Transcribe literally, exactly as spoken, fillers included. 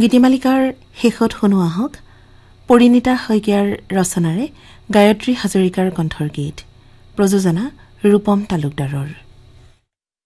গীতিমালিকাৰ শেষত শুনো আহক পৰিণীতা শইকীয়াৰ ৰচনাৰে গায়ত্ৰী হাজৰিকাৰ কণ্ঠৰ গীত প্ৰযোজনা ৰূপম তালুকদাৰৰ।